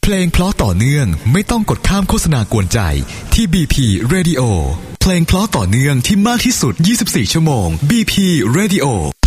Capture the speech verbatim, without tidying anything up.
ลงเพราะต่อเนื่องไม่ต้องกดข้ามโฆษณากวนใจที่ บี พี Radio เพลงเพราะต่อเนื่องที่มากที่สุดยี่สิบสี่ชั่วโมง บี พี Radio